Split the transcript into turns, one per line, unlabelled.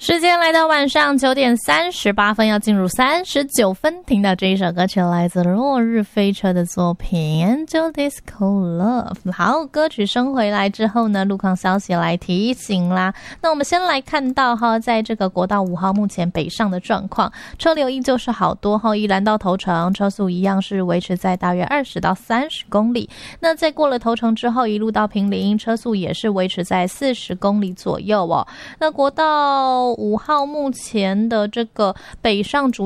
时间来到晚上9点38分，要进入39分。听到这一首歌曲来自落日飞车的作品 Angel Disco Love。 好，歌曲升回来之后呢，路况消息来提醒啦。那我们先来看到在这个国道5号目前北上的状况，车流依旧是好多宜兰到头城车速一样是维持在大约20到30公里。那在过了头城之后，一路到坪林车速也是维持在40公里左右那国道5号目前的这个北上主